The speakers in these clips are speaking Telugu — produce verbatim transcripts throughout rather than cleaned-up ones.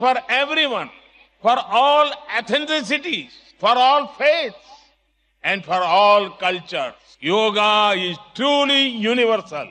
for everyone, for all ethnicities, for all faiths, and for all cultures. Yoga is truly universal.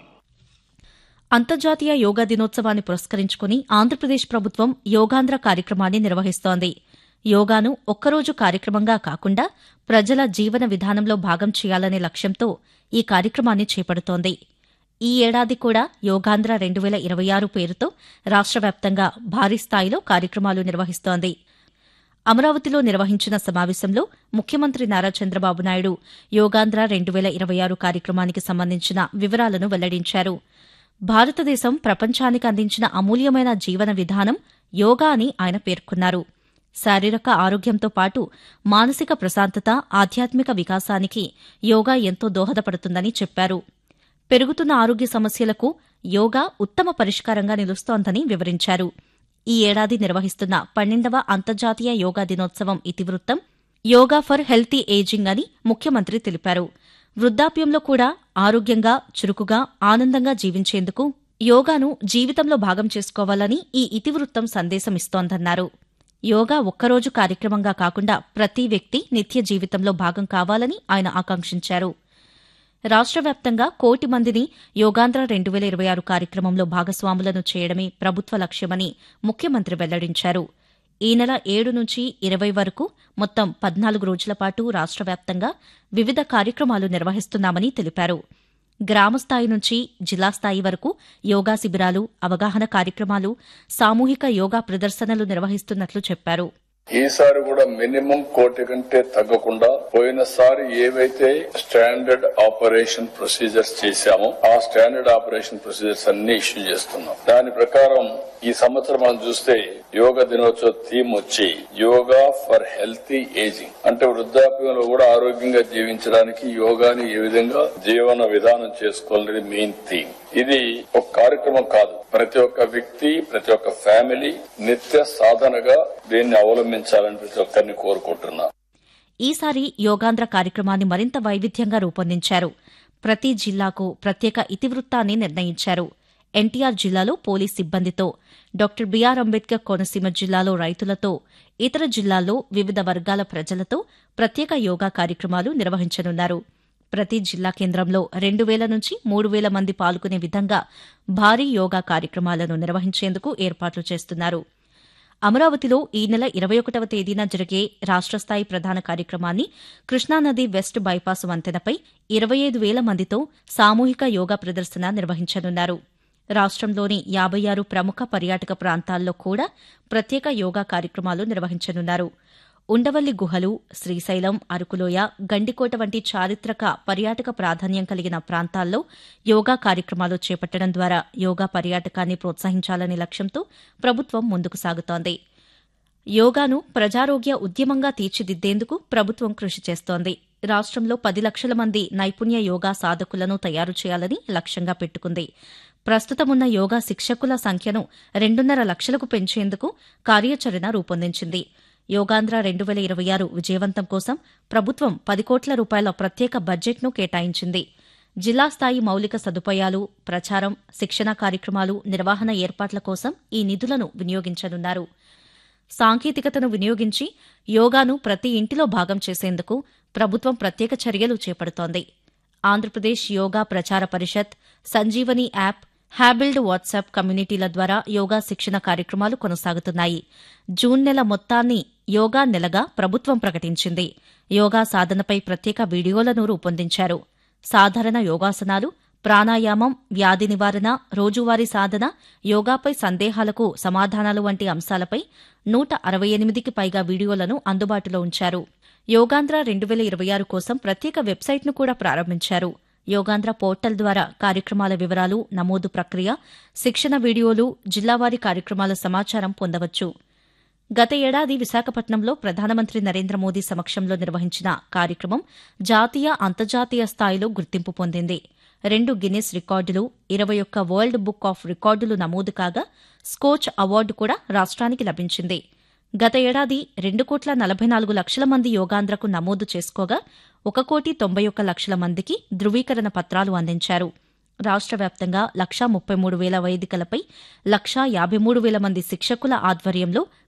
అంతర్జాతీయ యోగా దినోత్సవాన్ని పురస్కరించుకుని ఆంధ్రప్రదేశ్ ప్రభుత్వం యోగాంధ్ర కార్యక్రమాన్ని నిర్వహిస్తోంది. యోగాను ఒక్కరోజు కార్యక్రమంగా కాకుండా ప్రజల జీవన విధానంలో భాగం చేయాలనే లక్ష్యంతో ఈ కార్యక్రమాన్ని చేపడుతోంది. ఈ ఏడాది కూడా యోగాంధ్ర రెండు వేల ఇరవై ఆరు పేరుతో రాష్ట్ర వ్యాప్తంగా భారీ స్థాయిలో కార్యక్రమాలు నిర్వహిస్తోంది. అమరావతిలో నిర్వహించిన సమావేశంలో ముఖ్యమంత్రి నారా చంద్రబాబు నాయుడు యోగాంధ్ర రెండు వేల ఇరవై ఆరు కార్యక్రమానికి సంబంధించిన వివరాలను వెల్లడించారు. భారతదేశం ప్రపంచానికి అందించిన అమూల్యమైన జీవన విధానం యోగా అని ఆయన పేర్కొన్నారు. శారీరక ఆరోగ్యంతో పాటు మానసిక ప్రశాంతత, ఆధ్యాత్మిక వికాసానికి యోగా ఎంతో దోహదపడుతుందని చెప్పారు. పెరుగుతున్న ఆరోగ్య సమస్యలకు యోగా ఉత్తమ పరిష్కారంగా నిలుస్తోందని వివరించారు. ఈ ఏడాది నిర్వహిస్తున్న పన్నెండవ అంతర్జాతీయ యోగా దినోత్సవం ఇతివృత్తం యోగా ఫర్ హెల్తీ ఏజింగ్ అని ముఖ్యమంత్రి తెలిపారు. వృద్ధాప్యంలో కూడా ఆరోగ్యంగా, చురుకుగా, ఆనందంగా జీవించేందుకు యోగాను జీవితంలో భాగం చేసుకోవాలని ఈ ఇతివృత్తం సందేశమిస్తోందన్నారు. యోగా ఒక్కరోజు కార్యక్రమంగా కాకుండా ప్రతి వ్యక్తి నిత్య జీవితంలో భాగం కావాలని ఆయన ఆకాంక్షించారు. రాష్ట్ర వ్యాప్తంగా కోటి మందిని యోగాంధ్ర రెండు వేల ఇరవై ఆరు కార్యక్రమంలో భాగస్వాములను చేయడమే ప్రభుత్వ లక్ష్యమని ముఖ్యమంత్రి వెల్లడించారు. ఈ నెల ఏడు నుంచి ఇరవై వరకు మొత్తం పద్నాలుగు రోజుల పాటు రాష్ట్ర వ్యాప్తంగా వివిధ కార్యక్రమాలు నిర్వహిస్తున్నామని తెలిపారు. గ్రామస్థాయి నుంచి జిల్లా స్థాయి వరకు యోగా శిబిరాలు, అవగాహన కార్యక్రమాలు, సామూహిక యోగా ప్రదర్శనలు నిర్వహిస్తున్నట్లు చెప్పారు. ఈసారి కూడా మినిమం కోటి కంటే తగ్గకుండా పోయినసారి ఏవైతే స్టాండర్డ్ ఆపరేషన్ ప్రొసీజర్స్ చేశామో ఆ స్టాండర్డ్ ఆపరేషన్ ప్రొసీజర్స్ అన్ని ఇష్యూ చేస్తున్నాం. దాని ప్రకారం ఈ సంవత్సరం మనం చూస్తే యోగా దినోత్సవ థీమ్ వచ్చి యోగా ఫర్ హెల్తీ ఏజింగ్, అంటే వృద్ధాప్యంలో కూడా ఆరోగ్యంగా జీవించడానికి యోగాని ఏ విధంగా జీవన విధానం చేసుకోవాలనేది మెయిన్ థీమ్. ఇది ఒక కార్యక్రమం కాదు, ప్రతి ఒక్క వ్యక్తి, ప్రతి ఒక్క ఫ్యామిలీ నిత్య సాధనగా దీన్ని అవలంబించాలని ప్రతి ఒక్కరిని కోరుకుంటున్నా. ఈసారి యోగాంధ్ర కార్యక్రమాన్ని మరింత వైవిధ్యంగా రూపొందించారు. ప్రతి జిల్లాకు ప్రత్యేక ఇతివృత్తాన్ని నిర్ణయించారు. ఎన్టీఆర్ జిల్లాలో పోలీస్ సిబ్బందితో, డాక్టర్ బీఆర్ అంబేద్కర్ కోనసీమ జిల్లాలో రైతులతో, ఇతర జిల్లాల్లో వివిధ వర్గాల ప్రజలతో ప్రత్యేక యోగా కార్యక్రమాలు నిర్వహించనున్నారు. ప్రతి జిల్లా కేంద్రంలో రెండు వేల నుంచి మూడు వేల మంది పాల్గొనే విధంగా భారీ యోగా కార్యక్రమాలను నిర్వహించేందుకు ఏర్పాట్లు చేస్తున్నారు. అమరావతిలో ఈ నెల ఇరవై ఒకటవ తేదీన జరిగే రాష్ట్ర స్థాయి ప్రధాన కార్యక్రమాన్ని కృష్ణానది వెస్ట్ బైపాస్ వంతెనపై ఇరవై ఐదు వేల మందితో సామూహిక యోగా ప్రదర్శన నిర్వహించనున్నారు. రాష్ట్రంలోని యాబై ఆరు ప్రముఖ పర్యాటక ప్రాంతాల్లో కూడా ప్రత్యేక యోగా కార్యక్రమాలు నిర్వహించనున్నారు. ఉండవల్లి గుహలు, శ్రీశైలం, అరకులోయ, గండికోట వంటి చారిత్రక పర్యాటక ప్రాధాన్యం కలిగిన ప్రాంతాల్లో యోగా కార్యక్రమాలు చేపట్టడం ద్వారా యోగా పర్యాటకాన్ని ప్రోత్సహించాలనే లక్ష్యంతో ప్రభుత్వం ముందుకు సాగుతోంది. యోగాను ప్రజారోగ్య ఉద్యమంగా తీర్చిదిద్దేందుకు ప్రభుత్వం కృషి చేస్తోంది. రాష్ట్రంలో పది లక్షల మంది నైపుణ్య యోగా సాధకులను తయారు చేయాలని లక్ష్యంగా పెట్టుకుంది. ప్రస్తుతమున్న యోగా శిక్షకుల సంఖ్యను రెండున్నర లక్షలకు పెంచేందుకు కార్యాచరణ రూపొందించింది. యోగాంధ్ర రెండు వేల ఇరవై ఆరు విజయవంతం కోసం ప్రభుత్వం పది కోట్ల రూపాయల ప్రత్యేక బడ్జెట్ను కేటాయించింది. జిల్లా స్థాయి మౌలిక సదుపాయాలు, ప్రచారం, శిక్షణా కార్యక్రమాలు, నిర్వహణ ఏర్పాట్ల కోసం ఈ నిధులను వినియోగించనున్నారు. సాంకేతికతను వినియోగించి యోగాను ప్రతి ఇంటిలో భాగం చేసేందుకు ప్రభుత్వం ప్రత్యేక చర్యలు చేపడుతోంది. ఆంధ్రప్రదేశ్ యోగా ప్రచార పరిషత్, సంజీవని యాప్, హ్యాబిల్డ్ వాట్సాప్ కమ్యూనిటీల ద్వారా యోగా శిక్షణ కార్యక్రమాలు కొనసాగుతున్నాయి. జూన్ నెల మొత్తాన్ని యోగా నెలగా ప్రభుత్వం ప్రకటించింది. యోగా సాధనపై ప్రత్యేక వీడియోలను రూపొందించారు. సాధారణ యోగాసనాలు, ప్రాణాయామం, వ్యాధి నివారణ, రోజువారీ సాధన, యోగాపై సందేహాలకు సమాధానాలు వంటి అంశాలపై నూట అరవై ఎనిమిదికి పైగా వీడియోలను అందుబాటులో ఉంచారు. యోగాంధ్ర రెండు వేల ఇరవై ఆరు కోసం ప్రత్యేక వెబ్సైట్ను కూడా ప్రారంభించారు. యోగాంధ్ర పోర్టల్ ద్వారా కార్యక్రమాల వివరాలు, నమోదు ప్రక్రియ, శిక్షణ వీడియోలు, జిల్లావారీ కార్యక్రమాల సమాచారం పొందవచ్చు. గత ఏడాది విశాఖపట్నంలో ప్రధానమంత్రి నరేంద్ర మోదీ సమక్షంలో నిర్వహించిన కార్యక్రమం జాతీయ, అంతర్జాతీయ స్థాయిలో గుర్తింపు పొందింది. రెండు గిన్నిస్ రికార్డులు, ఇరవై ఒక్క వరల్డ్ బుక్ ఆఫ్ రికార్డులు నమోదు కాగా స్కోచ్ అవార్డు కూడా రాష్ట్రానికి లభించింది. గత ఏడాది రెండు కోట్ల నలభై నాలుగు లక్షల మంది యోగాంధ్రకు నమోదు చేసుకోగా ఒక కోటి తొంభై ఒక్క లక్షల మందికి ధృవీకరణ పత్రాలు అందించారు. రాష్ట్ర వ్యాప్తంగా లక్షా ముప్పై మూడు వేల వేదికలపై లక్షా యాభై మూడు వేల మంది శిక్షకుల ఆధ్వర్యంలో